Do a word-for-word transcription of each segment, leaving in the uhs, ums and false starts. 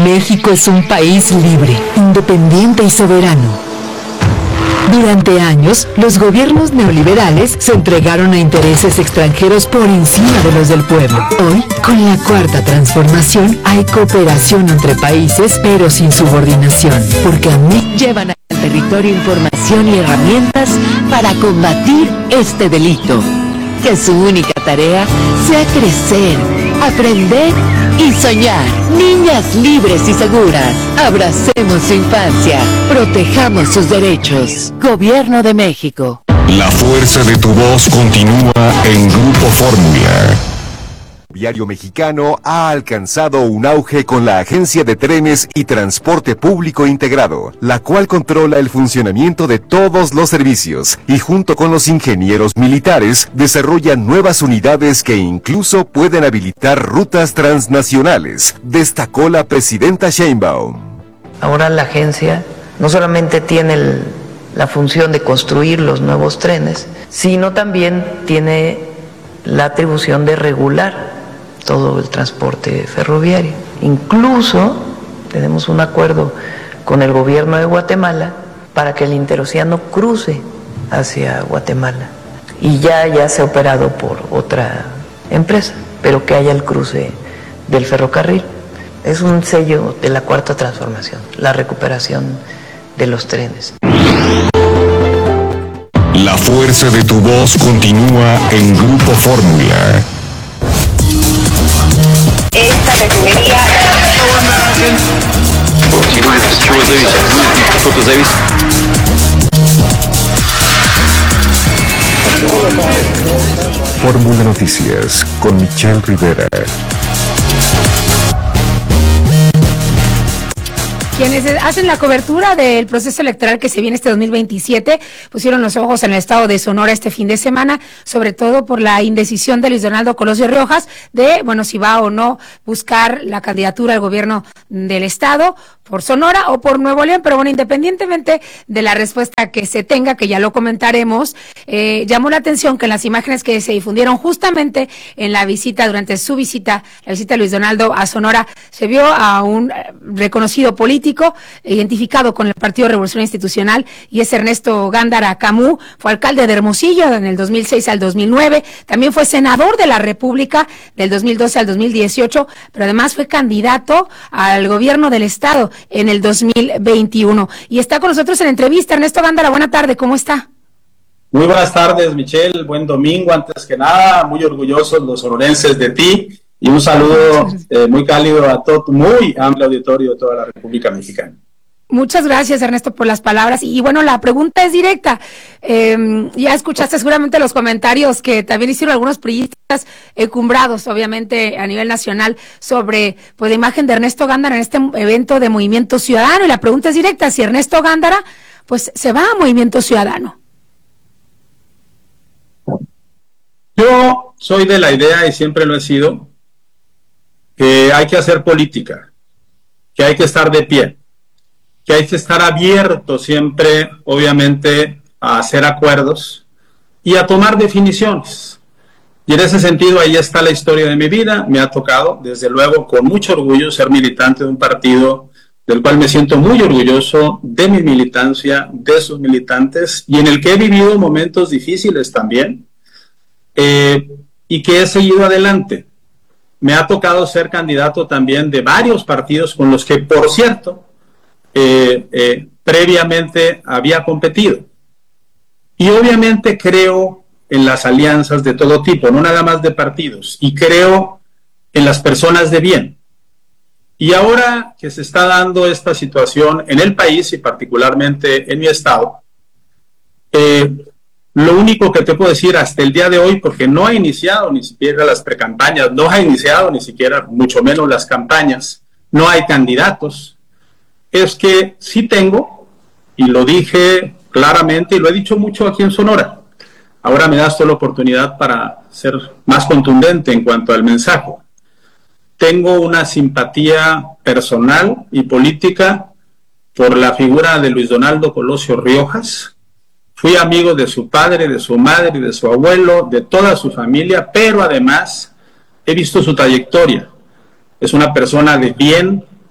México es un país libre, independiente y soberano. Durante años, los gobiernos neoliberales se entregaron a intereses extranjeros por encima de los del pueblo. Hoy, con la Cuarta Transformación, hay cooperación entre países, pero sin subordinación, porque a mí llevan al territorio información y herramientas para combatir este delito. Que su única tarea sea crecer, aprender y soñar. Niñas libres y seguras. Abracemos su infancia. Protejamos sus derechos. Gobierno de México. La fuerza de tu voz continúa en Grupo Fórmula. Ferroviario Mexicano ha alcanzado un auge con la Agencia de Trenes y Transporte Público Integrado, la cual controla el funcionamiento de todos los servicios y junto con los ingenieros militares desarrolla nuevas unidades que incluso pueden habilitar rutas transnacionales, destacó la presidenta Sheinbaum. Ahora la agencia no solamente tiene el, la función de construir los nuevos trenes, sino también tiene la atribución de regular todo el transporte ferroviario. Incluso tenemos un acuerdo con el gobierno de Guatemala para que el interoceano cruce hacia Guatemala. Y ya, ya se ha operado por otra empresa, pero que haya el cruce del ferrocarril. Es un sello de la Cuarta Transformación, la recuperación de los trenes. La fuerza de tu voz continúa en Grupo Fórmula. Esta refinería Fórmula Noticias con Michelle Rivera. Quienes hacen la cobertura del proceso electoral que se viene este dos mil veintisiete pusieron los ojos en el estado de Sonora este fin de semana, sobre todo por la indecisión de Luis Donaldo Colosio Riojas de, bueno, si va o no buscar la candidatura al gobierno del estado por Sonora o por Nuevo León, pero bueno, independientemente de la respuesta que se tenga, que ya lo comentaremos, eh, llamó la atención que en las imágenes que se difundieron justamente en la visita, durante su visita, la visita de Luis Donaldo a Sonora, se vio a un reconocido político identificado con el Partido Revolución Institucional, y es Ernesto Gándara Camus. Fue alcalde de Hermosillo en el dos mil seis al dos mil nueve, también fue senador de la República del dos mil doce al dos mil dieciocho, pero además fue candidato al gobierno del estado en el dos mil veintiuno. Y está con nosotros en entrevista Ernesto Gándara. Buena tarde, ¿cómo está? Muy buenas tardes, Michelle, buen domingo. Antes que nada, muy orgullosos los sonorenses de ti, y un saludo eh, muy cálido a todo tu muy amplio auditorio de toda la República Mexicana. Muchas gracias, Ernesto, por las palabras. Y bueno, la pregunta es directa. Eh, ya escuchaste seguramente los comentarios que también hicieron algunos priistas encumbrados, obviamente, a nivel nacional, sobre pues, la imagen de Ernesto Gándara en este evento de Movimiento Ciudadano. Y la pregunta es directa, si Ernesto Gándara pues se va a Movimiento Ciudadano. Yo soy de la idea, y siempre lo he sido, que hay que hacer política, que hay que estar de pie, que hay que estar abierto siempre, obviamente, a hacer acuerdos y a tomar definiciones. Y en ese sentido, ahí está la historia de mi vida. Me ha tocado, desde luego, con mucho orgullo, ser militante de un partido del cual me siento muy orgulloso de mi militancia, de sus militantes, y en el que he vivido momentos difíciles también, eh, y que he seguido adelante. Me ha tocado ser candidato también de varios partidos con los que, por cierto, eh, eh, previamente había competido. Y obviamente creo en las alianzas de todo tipo, no nada más de partidos, y creo en las personas de bien. Y ahora que se está dando esta situación en el país y particularmente en mi estado, eh, lo único que te puedo decir hasta el día de hoy, porque no ha iniciado ni siquiera las precampañas, no ha iniciado ni siquiera, mucho menos las campañas, no hay candidatos, es que sí tengo, y lo dije claramente y lo he dicho mucho aquí en Sonora. Ahora me das toda la oportunidad para ser más contundente en cuanto al mensaje. Tengo una simpatía personal y política por la figura de Luis Donaldo Colosio Riojas. Fui amigo de su padre, de su madre y de su abuelo, de toda su familia, pero además he visto su trayectoria. Es una persona de bien,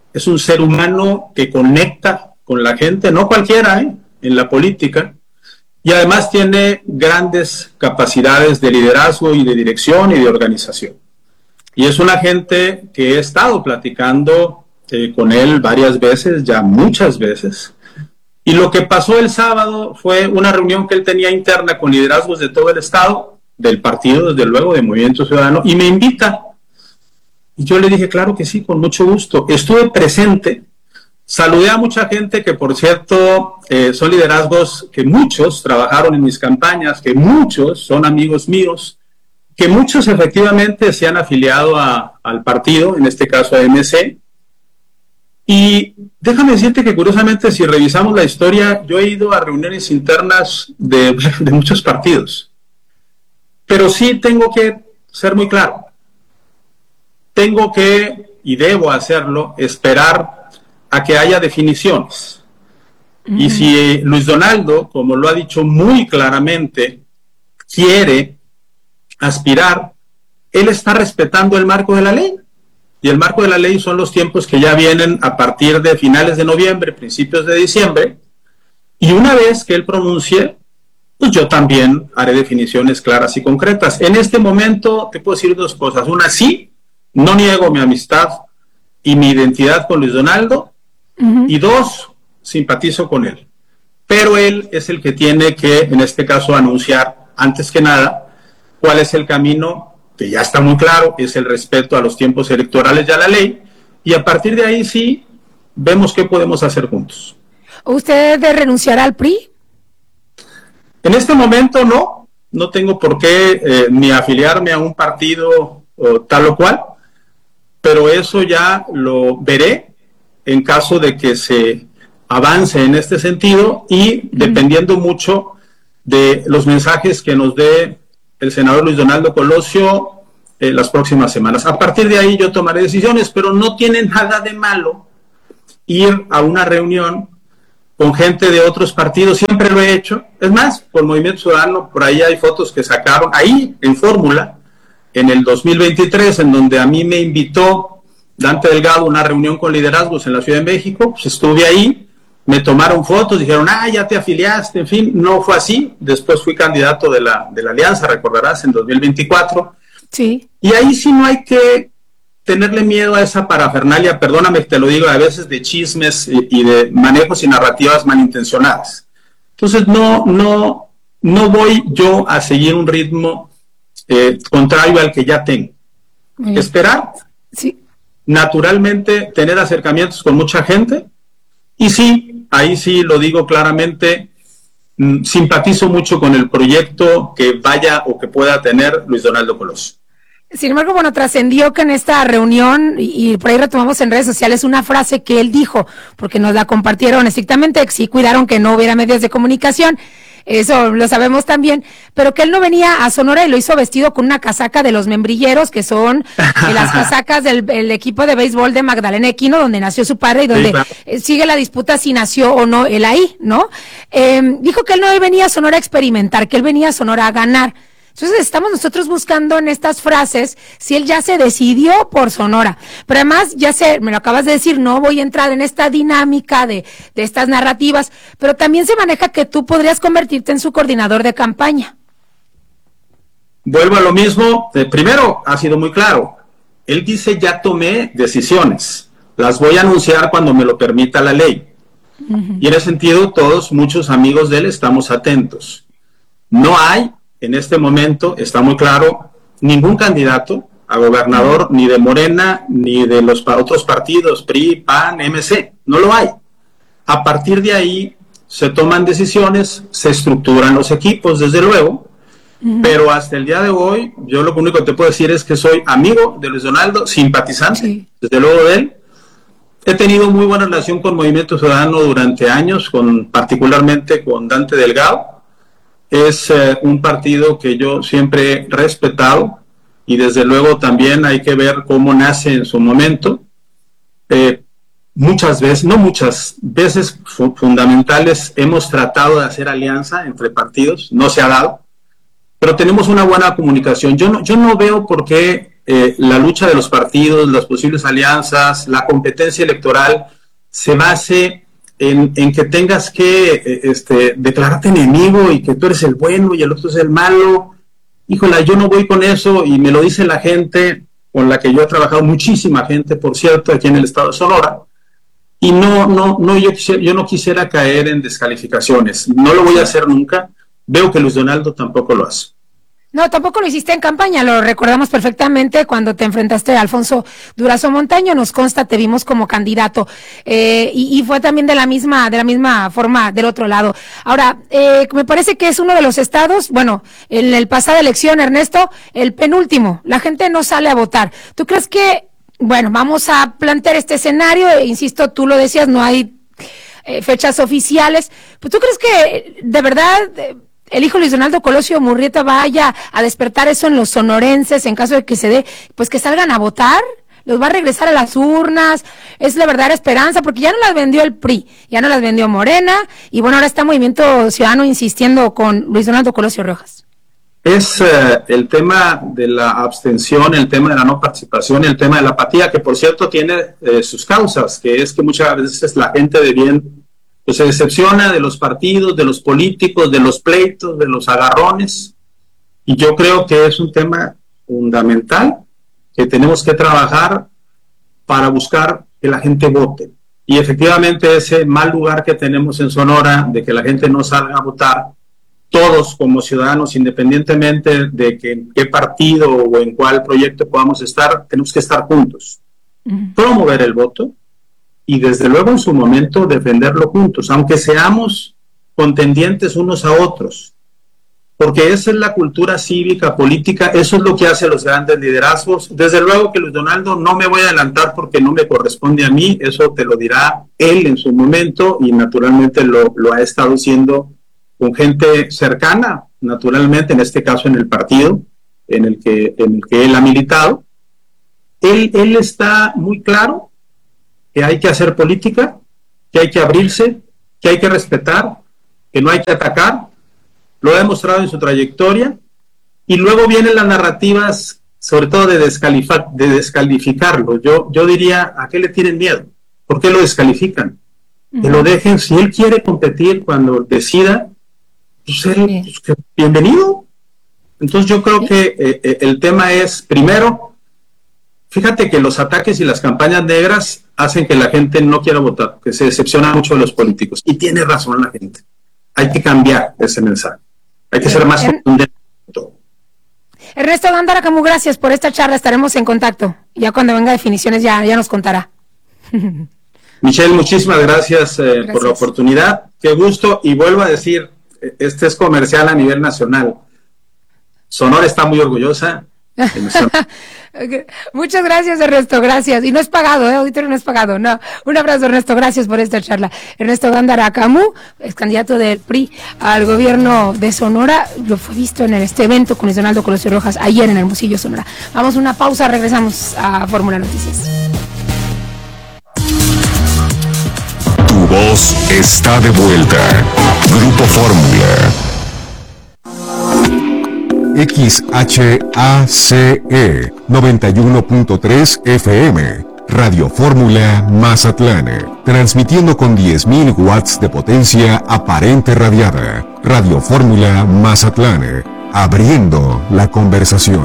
es un ser humano que conecta con la gente, no cualquiera, ¿eh? En la política, y además tiene grandes capacidades de liderazgo y de dirección y de organización. Y es una gente que he estado platicando eh, con él varias veces, ya muchas veces. Y lo que pasó el sábado fue una reunión que él tenía interna con liderazgos de todo el estado, del partido, desde luego, de Movimiento Ciudadano, y me invita. Y yo le dije, claro que sí, con mucho gusto. Estuve presente, saludé a mucha gente que, por cierto, eh, son liderazgos que muchos trabajaron en mis campañas, que muchos son amigos míos, que muchos efectivamente se han afiliado a, al partido, en este caso a M C. Y déjame decirte que, curiosamente, si revisamos la historia, yo he ido a reuniones internas de, de muchos partidos. Pero sí tengo que ser muy claro. Tengo que, y debo hacerlo, esperar a que haya definiciones. Mm. Y si Luis Donaldo, como lo ha dicho muy claramente, quiere aspirar, él está respetando el marco de la ley. Y el marco de la ley son los tiempos que ya vienen a partir de finales de noviembre, principios de diciembre. Y una vez que él pronuncie, pues yo también haré definiciones claras y concretas. En este momento te puedo decir dos cosas. Una, sí, no niego mi amistad y mi identidad con Luis Donaldo. Uh-huh. Y dos, simpatizo con él. Pero él es el que tiene que, en este caso, anunciar, antes que nada, cuál es el camino, que ya está muy claro, es el respeto a los tiempos electorales y a la ley. Y a partir de ahí sí, vemos qué podemos hacer juntos. ¿Usted debe renunciar al P R I? En este momento no, no tengo por qué eh, ni afiliarme a un partido o tal o cual, pero eso ya lo veré en caso de que se avance en este sentido y dependiendo mm. mucho de los mensajes que nos dé el senador Luis Donaldo Colosio eh, las próximas semanas. A partir de ahí yo tomaré decisiones, pero no tiene nada de malo ir a una reunión con gente de otros partidos, siempre lo he hecho. Es más, por Movimiento Ciudadano, por ahí hay fotos que sacaron, ahí en Fórmula, en el dos mil veintitrés, en donde a mí me invitó Dante Delgado a una reunión con liderazgos en la Ciudad de México, pues estuve ahí, me tomaron fotos, dijeron, ah, ya te afiliaste, en fin, no fue así. Después fui candidato de la, de la Alianza, recordarás, en dos mil veinticuatro. Sí. Y ahí sí no hay que tenerle miedo a esa parafernalia, perdóname que te lo digo, a veces de chismes y, y de manejos y narrativas malintencionadas. Entonces no, no, no voy yo a seguir un ritmo eh, contrario al que ya tengo. Mm. Esperar, sí. Naturalmente tener acercamientos con mucha gente, y sí, ahí sí lo digo claramente, mmm, simpatizo mucho con el proyecto que vaya o que pueda tener Luis Donaldo Colosio. Sin embargo, bueno, trascendió que en esta reunión, y, y por ahí retomamos en redes sociales una frase que él dijo, porque nos la compartieron estrictamente, sí cuidaron que no hubiera medios de comunicación, eso lo sabemos también, pero que él no venía a Sonora y lo hizo vestido con una casaca de los Membrilleros, que son eh, las casacas del el equipo de béisbol de Magdalena Equino, donde nació su padre y donde sí, claro. eh, sigue la disputa si nació o no él ahí, ¿no? Eh, dijo que él no venía a Sonora a experimentar, que él venía a Sonora a ganar. Entonces estamos nosotros buscando en estas frases si él ya se decidió por Sonora, pero además ya sé, me lo acabas de decir, no voy a entrar en esta dinámica de, de estas narrativas, pero también se maneja que tú podrías convertirte en su coordinador de campaña. Vuelvo a lo mismo, eh, primero ha sido muy claro, él dice ya tomé decisiones, las voy a anunciar cuando me lo permita la ley, uh-huh. Y en ese sentido todos, muchos amigos de él estamos atentos. No hay en este momento, está muy claro, ningún candidato a gobernador, ni de Morena, ni de los otros partidos, P R I, P A N, M C, no lo hay. A partir de ahí se toman decisiones, se estructuran los equipos, desde luego, uh-huh. Pero hasta el día de hoy, yo lo único que te puedo decir es que soy amigo de Luis Donaldo, simpatizante, sí. Desde luego de él. He tenido muy buena relación con Movimiento Ciudadano durante años, con particularmente con Dante Delgado. Es eh, un partido que yo siempre he respetado y desde luego también hay que ver cómo nace en su momento. Eh, muchas veces, no muchas veces fu- fundamentales hemos tratado de hacer alianza entre partidos, no se ha dado, pero tenemos una buena comunicación. Yo no, yo no veo por qué eh, la lucha de los partidos, las posibles alianzas, la competencia electoral se base en, en que tengas que eh, este, declararte enemigo y que tú eres el bueno y el otro es el malo. Híjola, yo no voy con eso, y me lo dice la gente con la que yo he trabajado, muchísima gente, por cierto, aquí en el estado de Sonora, y no, no, no, yo, quisiera, yo no quisiera caer en descalificaciones, no lo voy a hacer nunca. Veo que Luis Donaldo tampoco lo hace. No, tampoco lo hiciste en campaña, lo recordamos perfectamente cuando te enfrentaste a Alfonso Durazo Montaño, nos consta, te vimos como candidato, eh, y, y fue también de la misma, de la misma forma del otro lado. Ahora, eh, me parece que es uno de los estados, bueno, en el pasada elección, Ernesto, el penúltimo, la gente no sale a votar. ¿Tú crees que, bueno, vamos a plantear este escenario, e, insisto, tú lo decías, no hay eh, fechas oficiales, pues tú crees que de verdad eh, el hijo Luis Donaldo Colosio Murrieta vaya a despertar eso en los sonorenses en caso de que se dé, pues que salgan a votar? ¿Los va a regresar a las urnas? Es la verdadera esperanza, porque ya no las vendió el P R I, ya no las vendió Morena, y bueno, ahora está Movimiento Ciudadano insistiendo con Luis Donaldo Colosio Riojas. Es eh, el tema de la abstención, el tema de la no participación, el tema de la apatía, que por cierto tiene eh, sus causas, que es que muchas veces la gente de bien pues se decepciona de los partidos, de los políticos, de los pleitos, de los agarrones, y yo creo que es un tema fundamental que tenemos que trabajar para buscar que la gente vote. Y efectivamente ese mal lugar que tenemos en Sonora de que la gente no salga a votar, todos como ciudadanos, independientemente de que en qué partido o en cuál proyecto podamos estar, tenemos que estar juntos, uh-huh. promover el voto, y desde luego en su momento defenderlo juntos, aunque seamos contendientes unos a otros, porque esa es la cultura cívica, política, eso es lo que hace los grandes liderazgos. Desde luego que Luis Donaldo, no me voy a adelantar porque no me corresponde a mí, eso te lo dirá él en su momento, y naturalmente lo, lo ha estado haciendo con gente cercana, naturalmente, en este caso en el partido en el que, en el que él ha militado. Él, él está muy claro que hay que hacer política, que hay que abrirse, que hay que respetar, que no hay que atacar, lo ha demostrado en su trayectoria, y luego vienen las narrativas, sobre todo de, descalificar, de descalificarlo. Yo, yo diría, ¿a qué le tienen miedo? ¿Por qué lo descalifican? Uh-huh. Que lo dejen, si él quiere competir cuando decida, pues él, pues que, bienvenido. Entonces yo creo que eh, el tema es, primero, fíjate que los ataques y las campañas negras hacen que la gente no quiera votar, que se decepciona mucho de los políticos. Y tiene razón la gente. Hay que cambiar ese mensaje. Hay que ser más contundente. Ernesto Gándara Camus, gracias por esta charla. Estaremos en contacto. Ya cuando venga definiciones ya, ya nos contará. Michelle, muchísimas gracias, eh, gracias por la oportunidad. Qué gusto. Y vuelvo a decir, este es comercial a nivel nacional. Sonora está muy orgullosa. Muchas gracias, Ernesto, gracias. Y no es pagado, ¿eh? Auditorio no es pagado, no. Un abrazo, Ernesto, gracias por esta charla. Ernesto Gándara Camus, ex candidato del P R I al gobierno de Sonora, lo fue visto en este evento con Luis Donaldo Colosio Rojas ayer en Hermosillo, Sonora. Vamos a una pausa, regresamos a Fórmula Noticias. Tu voz está de vuelta. Grupo Fórmula. X H A C E noventa y uno punto tres F M, Radio Fórmula Mazatlán, transmitiendo con diez mil watts de potencia aparente radiada. Radio Fórmula Mazatlán, abriendo la conversación.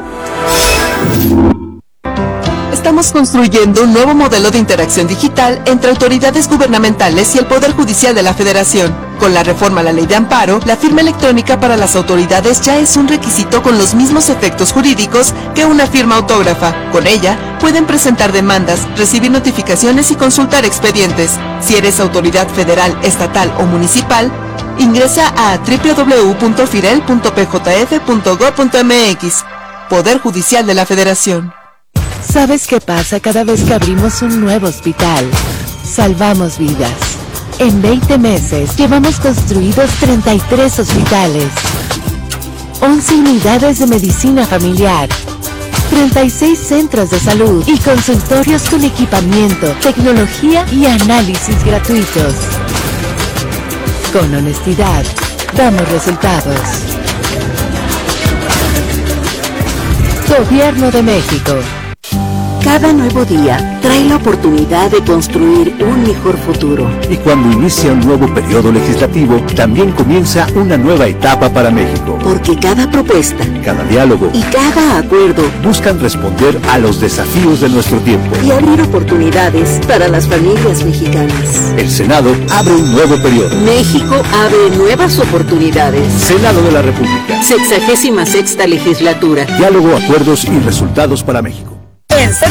Estamos construyendo un nuevo modelo de interacción digital entre autoridades gubernamentales y el Poder Judicial de la Federación. Con la reforma a la Ley de Amparo, la firma electrónica para las autoridades ya es un requisito con los mismos efectos jurídicos que una firma autógrafa. Con ella, pueden presentar demandas, recibir notificaciones y consultar expedientes. Si eres autoridad federal, estatal o municipal, ingresa a doble u doble u doble u punto firel punto p j f punto gob punto m x. Poder Judicial de la Federación. ¿Sabes qué pasa cada vez que abrimos un nuevo hospital? Salvamos vidas. En veinte meses llevamos construidos treinta y tres hospitales, once unidades de medicina familiar, treinta y seis centros de salud y consultorios con equipamiento, tecnología y análisis gratuitos. Con honestidad, damos resultados. Gobierno de México. Cada nuevo día trae la oportunidad de construir un mejor futuro. Y cuando inicia un nuevo periodo legislativo, también comienza una nueva etapa para México. Porque cada propuesta, cada diálogo y cada acuerdo buscan responder a los desafíos de nuestro tiempo y abrir oportunidades para las familias mexicanas. El Senado abre un nuevo periodo. México abre nuevas oportunidades. Senado de la República. Sexagésima sexta legislatura. Diálogo, acuerdos y resultados para México. En